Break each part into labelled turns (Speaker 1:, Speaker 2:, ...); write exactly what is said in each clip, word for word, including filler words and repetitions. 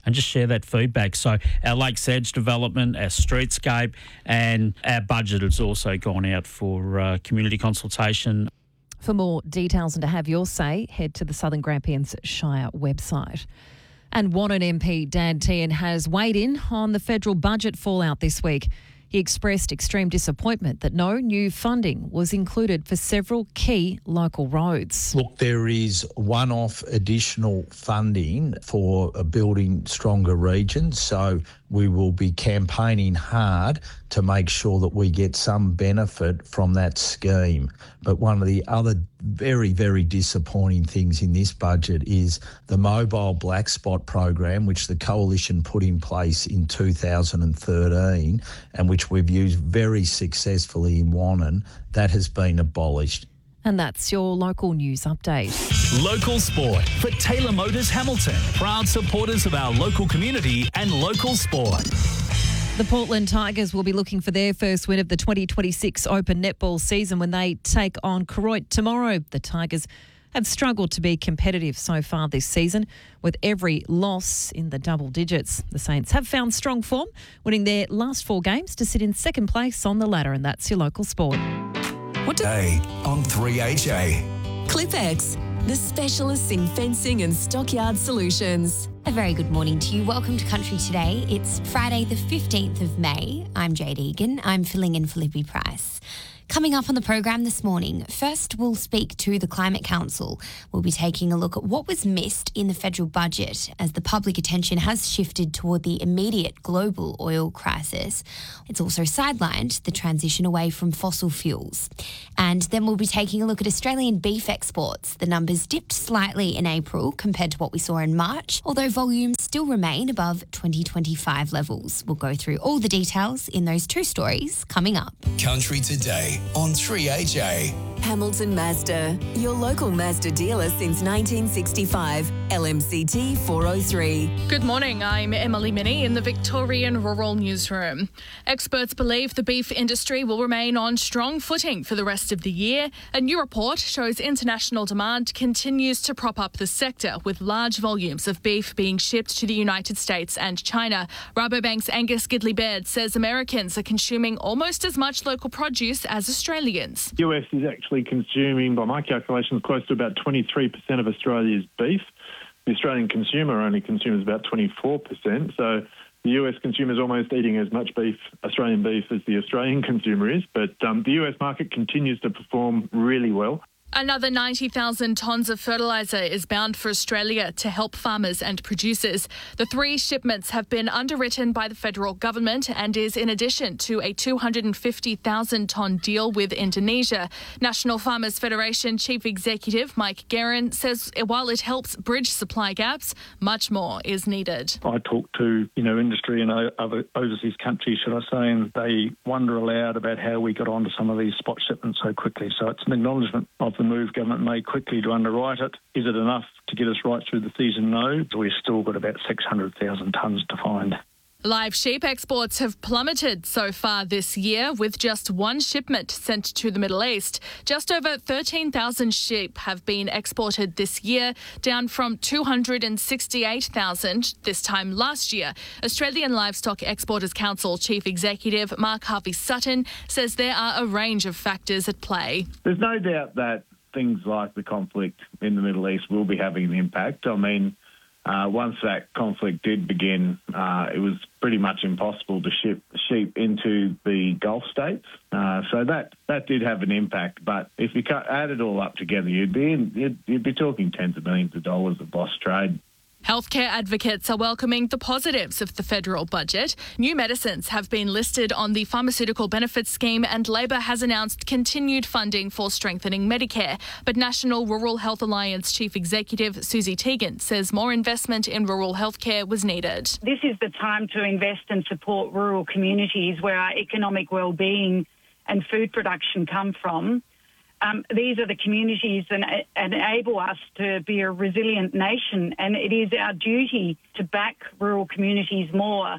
Speaker 1: and just share that feedback. So our Lakes Edge development, our streetscape, and our budget has also gone out for uh, community consultation.
Speaker 2: For more details and to have your say, head to the Southern Grampians Shire website. And Wannon M P Dan Tehan has weighed in on the federal budget fallout this week. He expressed extreme disappointment that no new funding was included for several key local roads.
Speaker 3: Look, there is one-off additional funding for building stronger regions, so we will be campaigning hard to make sure that we get some benefit from that scheme. But one of the other very, very disappointing things in this budget is the mobile black spot program, which the Coalition put in place in two thousand thirteen and which we've used very successfully in Wannon, that has been abolished.
Speaker 2: And that's your local news update.
Speaker 4: Local sport for Taylor Motors Hamilton, proud supporters of our local community and local sport.
Speaker 2: The Portland Tigers will be looking for their first win of the twenty twenty-six Open Netball season when they take on Koroit tomorrow. The Tigers have struggled to be competitive so far this season, with every loss in the double digits. The Saints have found strong form, winning their last four games to sit in second place on the ladder, and that's your local sport.
Speaker 5: What do-
Speaker 6: Today on three H A.
Speaker 5: ClipX, the specialists in fencing and stockyard solutions.
Speaker 7: A very good morning to you. Welcome to Country Today. It's Friday the fifteenth of May. I'm Jade Egan. I'm filling in for Libby Price. Coming up on the program this morning, first we'll speak to the Climate Council. We'll be taking a look at what was missed in the federal budget as the public attention has shifted toward the immediate global oil crisis. It's also sidelined the transition away from fossil fuels. And then we'll be taking a look at Australian beef exports. The numbers dipped slightly in April compared to what we saw in March, although volumes still remain above twenty twenty-five levels. We'll go through all the details in those two stories coming up.
Speaker 6: Country Today on three H A.
Speaker 5: Hamilton Mazda, your local Mazda dealer since nineteen sixty-five. L M C T four oh three.
Speaker 8: Good morning, I'm Emily Minnie in the Victorian Rural Newsroom. Experts believe the beef industry will remain on strong footing for the rest of the year. A new report shows international demand continues to prop up the sector, with large volumes of beef being shipped to the United States and China. Rabobank's Angus Gidley-Baird says Americans are consuming almost as much local produce as Australians.
Speaker 9: U S is actually consuming, by my calculations, close to about twenty-three percent of Australia's beef. The Australian consumer only consumes about twenty-four percent. So the U S consumer is almost eating as much beef, Australian beef, as the Australian consumer is. But um, the U S market continues to perform really well.
Speaker 8: Another ninety thousand tonnes of fertiliser is bound for Australia to help farmers and producers. The three shipments have been underwritten by the federal government and is in addition to a two hundred fifty thousand tonne deal with Indonesia. National Farmers Federation Chief Executive Mike Guerin says while it helps bridge supply gaps, much more is needed.
Speaker 10: I talk to, you know, industry and other overseas countries, should I say, and they wonder aloud about how we got onto some of these spot shipments so quickly. So it's an acknowledgement of the move government made quickly to underwrite it. Is it enough to get us right through the season? No. We've still got about six hundred thousand tonnes to find.
Speaker 8: Live sheep exports have plummeted so far this year, with just one shipment sent to the Middle East. Just over thirteen thousand sheep have been exported this year, down from two hundred sixty-eight thousand this time last year. Australian Livestock Exporters Council Chief Executive Mark Harvey-Sutton says there are a range of factors at play.
Speaker 11: There's no doubt that things like the conflict in the Middle East will be having an impact. I mean, uh, once that conflict did begin, uh, it was pretty much impossible to ship sheep into the Gulf states. Uh, so that, that did have an impact. But if you add it all up together, you'd be in, you'd, you'd be talking tens of millions of dollars of lost trade.
Speaker 8: Healthcare advocates are welcoming the positives of the federal budget. New medicines have been listed on the Pharmaceutical Benefits Scheme, and Labor has announced continued funding for strengthening Medicare. But National Rural Health Alliance Chief Executive Susie Teagan says more investment in rural healthcare was needed.
Speaker 12: This is the time to invest and support rural communities where our economic well-being and food production come from. Um, these are the communities that enable us to be a resilient nation, and it is our duty to back rural communities more.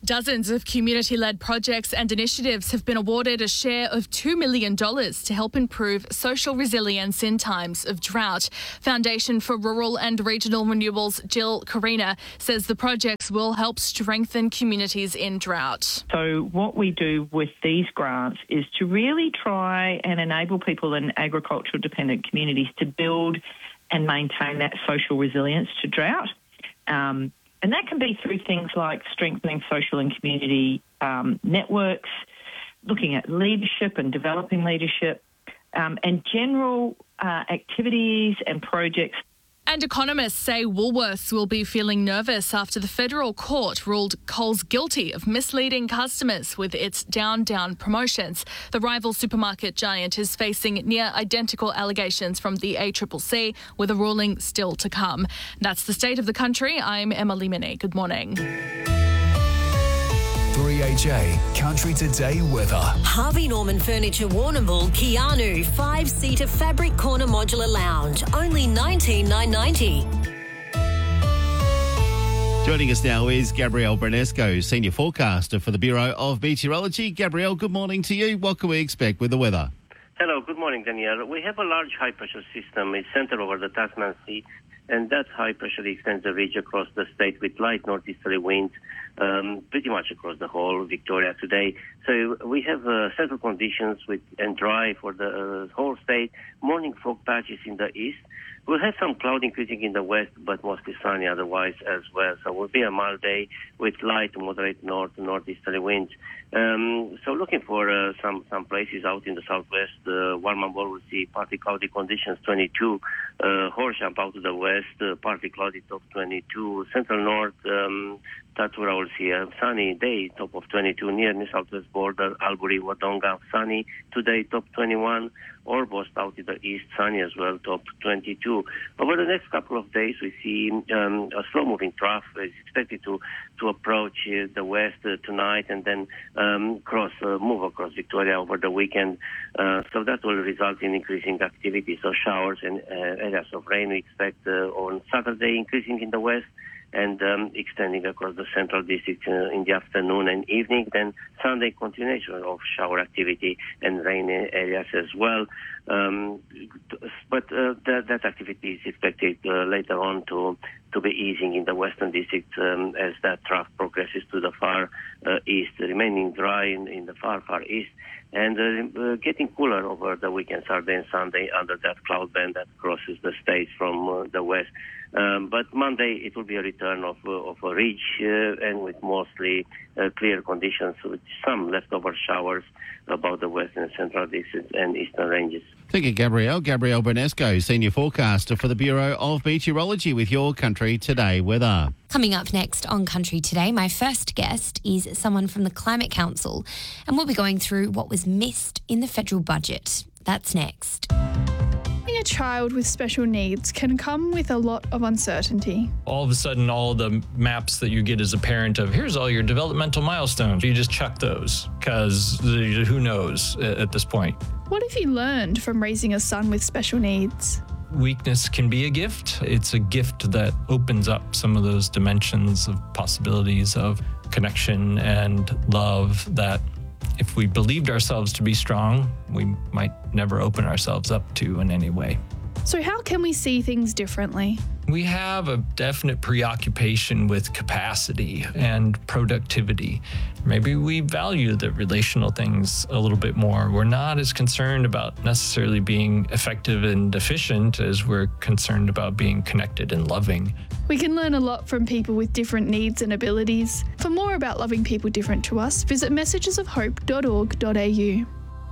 Speaker 8: Dozens of community-led projects and initiatives have been awarded a share of two million dollars to help improve social resilience in times of drought. Foundation for Rural and Regional Renewals, Jill Carina, says the projects will help strengthen communities in drought.
Speaker 13: So what we do with these grants is to really try and enable people in agricultural dependent communities to build and maintain that social resilience to drought. Um, And that can be through things like strengthening social and community um, networks, looking at leadership and developing leadership, um, and general uh, activities and projects.
Speaker 8: And economists say Woolworths will be feeling nervous after the federal court ruled Coles guilty of misleading customers with its Down Down promotions. The rival supermarket giant is facing near identical allegations from the A C C C, with a ruling still to come. That's the state of the country. I'm Emily Minnie. Good morning.
Speaker 6: three H A Country Today weather.
Speaker 14: Harvey Norman Furniture Warrnambool Keanu five-seater fabric corner modular lounge, only nineteen nine ninety.
Speaker 15: Joining us now is Gabrielle Brunesco, Senior Forecaster for the Bureau of Meteorology. Gabrielle, good morning to you. What can we expect with the weather?
Speaker 16: Hello, good morning, Danielle. We have a large high-pressure system. It's centered over the Tasman Sea, and that high pressure extends the ridge across the state with light northeasterly winds um, pretty much across the whole Victoria today. So we have uh, settled conditions with and dry for the uh, whole state. Morning fog patches in the east. We'll have some cloud increasing in the west, but mostly sunny otherwise as well. So it will be a mild day with light to moderate north and northeasterly winds. Um, so looking for uh, some some places out in the southwest. Uh, Warrnambool will see partly cloudy conditions, twenty-two. Uh, Horsham out to the west, uh, partly cloudy, top twenty-two. Central north, um, that's where I will see a sunny day, top of twenty-two. Near the southwest border, Albury, Wodonga, sunny today, top twenty-one. Orbost out in the east, sunny as well, top twenty-two. Over the next couple of days, we see um, a slow-moving trough is expected to to approach uh, the west uh, tonight and then um, cross uh, move across Victoria over the weekend. Uh, so that will result in increasing activity. So showers and uh, areas of rain we expect uh, on Saturday, increasing in the west and um, extending across the central district uh, in the afternoon and evening. Then Sunday, continuation of shower activity and rain areas as well. Um, but uh, that, that activity is expected uh, later on to to be easing in the western district um, as that trough progresses to the far uh, east, remaining dry in, in the far, far east, and uh, uh, getting cooler over the weekend, Saturday and Sunday, under that cloud band that crosses the states from uh, the west. Um, but Monday, it will be a return of, uh, of a ridge uh, and with mostly uh, clear conditions with some leftover showers about the western and central districts and eastern ranges.
Speaker 15: Thank you, Gabrielle. Gabrielle Brunesco, Senior Forecaster for the Bureau of Meteorology with your Country Today weather.
Speaker 7: Coming up next on Country Today, my first guest is someone from the Climate Council, and we'll be going through what was missed in the federal budget. That's next.
Speaker 17: Having a child with special needs can come with a lot of uncertainty.
Speaker 18: All of a sudden, all the maps that you get as a parent of here's all your developmental milestones, you just chuck those because who knows at this point.
Speaker 17: What have you learned from raising a son with special needs?
Speaker 18: Weakness can be a gift. It's a gift that opens up some of those dimensions of possibilities of connection and love that if we believed ourselves to be strong, we might never open ourselves up to in any way.
Speaker 17: So how can we see things differently?
Speaker 18: We have a definite preoccupation with capacity and productivity. Maybe we value the relational things a little bit more. We're not as concerned about necessarily being effective and efficient as we're concerned about being connected and loving.
Speaker 17: We can learn a lot from people with different needs and abilities. For more about loving people different to us, visit messages of hope dot org dot a u.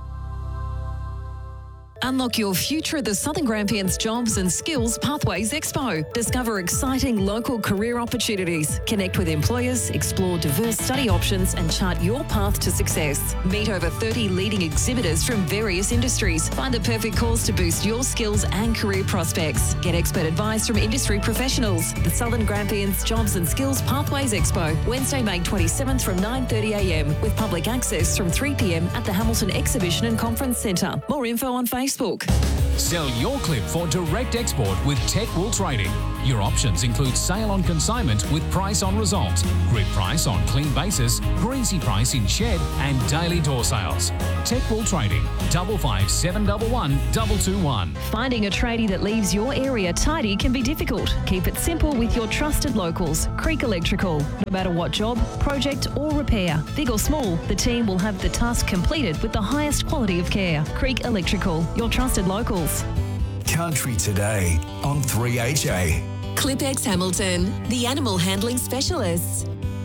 Speaker 2: Unlock your future at the Southern Grampians Jobs and Skills Pathways Expo. Discover exciting local career opportunities, connect with employers, explore diverse study options and chart your path to success. Meet over thirty leading exhibitors from various industries. Find the perfect cause to boost your skills and career prospects. Get expert advice from industry professionals. The Southern Grampians Jobs and Skills Pathways Expo, Wednesday, May twenty-seventh from nine thirty a m with public access from three p m at the Hamilton Exhibition and Conference Centre. More info on Facebook.
Speaker 19: Sell your clip for direct export with Tech Wool Trading. Your options include sale on consignment with price on result, grid price on clean basis, greasy price in shed and daily door sales. Techwell Trading, double five seven one one double two one.
Speaker 2: Finding a tradie that leaves your area tidy can be difficult. Keep it simple with your trusted locals, Creek Electrical. No matter what job, project or repair, big or small, the team will have the task completed with the highest quality of care. Creek Electrical, your trusted locals.
Speaker 6: Country Today on three H A.
Speaker 5: Clipex Hamilton, the animal handling specialists.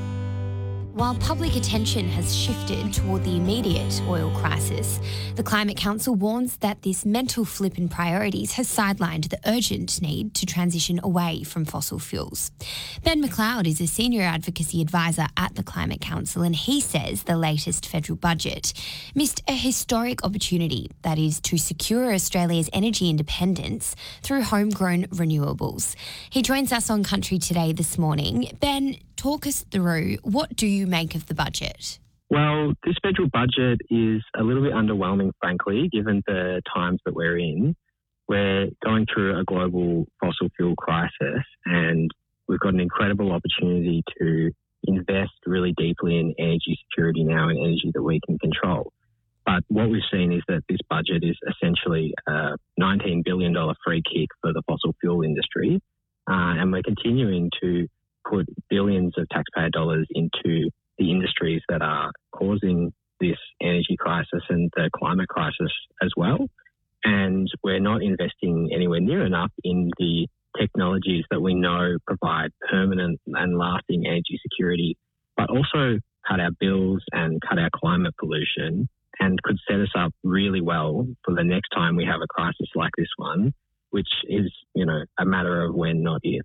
Speaker 7: While public attention has shifted toward the immediate oil crisis, the Climate Council warns that this mental flip in priorities has sidelined the urgent need to transition away from fossil fuels. Ben McLeod is a senior advocacy advisor at the Climate Council, and he says the latest federal budget missed a historic opportunity, that is, to secure Australia's energy independence through homegrown renewables. He joins us on Country Today this morning. Ben, talk us through, what do you make of the budget?
Speaker 20: Well, this federal budget is a little bit underwhelming, frankly, given the times that we're in. We're going through a global fossil fuel crisis, and we've got an incredible opportunity to invest really deeply in energy security now and energy that we can control. But what we've seen is that this budget is essentially a nineteen billion dollars free kick for the fossil fuel industry, uh, and we're continuing to put billions of taxpayer dollars into the industries that are causing this energy crisis and the climate crisis as well. And we're not investing anywhere near enough in the technologies that we know provide permanent and lasting energy security, but also cut our bills and cut our climate pollution, and could set us up really well for the next time we have a crisis like this one, which is, you know, a matter of when, not if.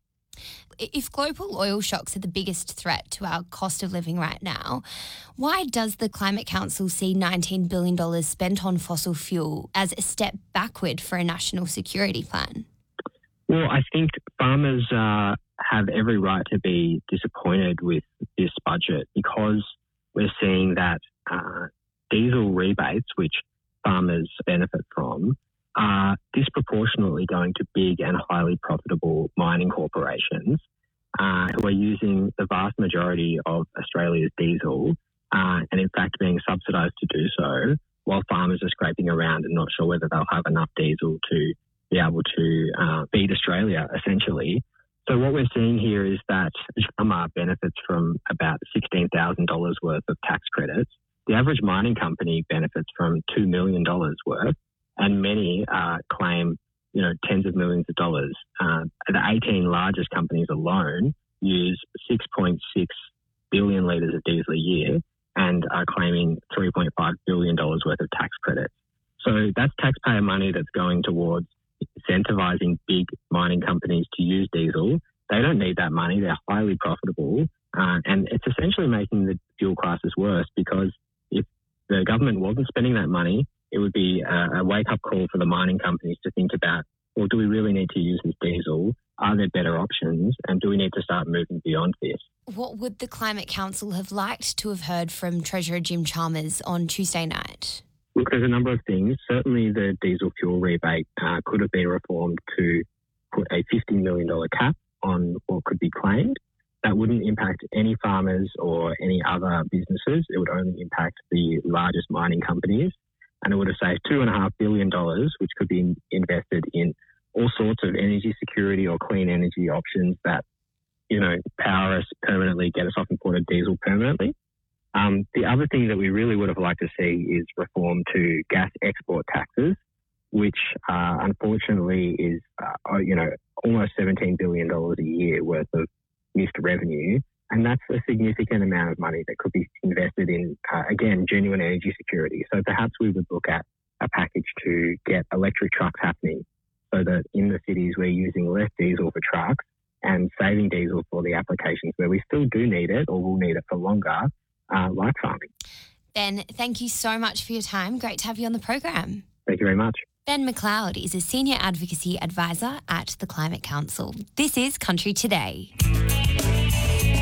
Speaker 7: If global oil shocks are the biggest threat to our cost of living right now, why does the Climate Council see nineteen billion dollars spent on fossil fuel as a step backward for a national security plan?
Speaker 20: Well, I think farmers uh, have every right to be disappointed with this budget, because we're seeing that uh, diesel rebates, which farmers benefit from, are disproportionately going to big and highly profitable mining corporations uh, who are using the vast majority of Australia's diesel uh, and in fact being subsidised to do so, while farmers are scraping around and not sure whether they'll have enough diesel to be able to uh, feed Australia, essentially. So what we're seeing here is that Jama benefits from about sixteen thousand dollars worth of tax credits. The average mining company benefits from two million dollars worth, and many uh, claim, you know, tens of millions of dollars. Uh, the eighteen largest companies alone use six point six billion litres of diesel a year and are claiming three point five billion dollars worth of tax credits. So that's taxpayer money that's going towards incentivising big mining companies to use diesel. They don't need that money. They're highly profitable. Uh, and it's essentially making the fuel crisis worse, because if the government wasn't spending that money, it would be a, a wake-up call for the mining companies to think about, well, do we really need to use this diesel? Are there better options? And do we need to start moving beyond this?
Speaker 7: What would the Climate Council have liked to have heard from Treasurer Jim Chalmers on Tuesday night?
Speaker 20: Look, there's a number of things. Certainly the diesel fuel rebate uh, could have been reformed to put a fifty million dollars cap on what could be claimed. That wouldn't impact any farmers or any other businesses. It would only impact the largest mining companies. And it would have saved two point five billion dollars, which could be invested in all sorts of energy security or clean energy options that, you know, power us permanently, get us off imported diesel permanently. Um, the other thing that we really would have liked to see is reform to gas export taxes, which uh, unfortunately is, uh, you know, almost seventeen billion dollars a year worth of missed revenue. And that's a significant amount of money that could be invested in, uh, again, genuine energy security. So perhaps we would look at a package to get electric trucks happening, so that in the cities we're using less diesel for trucks and saving diesel for the applications where we still do need it or will need it for longer, uh, like farming.
Speaker 7: Ben, thank you so much for your time. Great to have you on the program.
Speaker 20: Thank you very much.
Speaker 7: Ben McLeod is a senior advocacy advisor at the Climate Council. This is Country Today.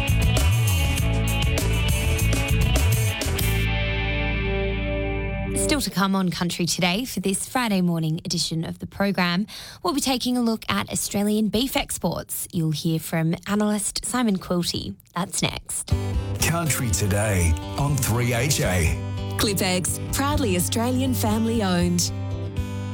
Speaker 7: Still Still to come on Country Today for this Friday morning edition of the program, we'll be taking a look at Australian beef exports. You'll hear from analyst Simon Quilty. That's next.
Speaker 6: Country Today on three H A.
Speaker 5: ClipX, proudly Australian family owned.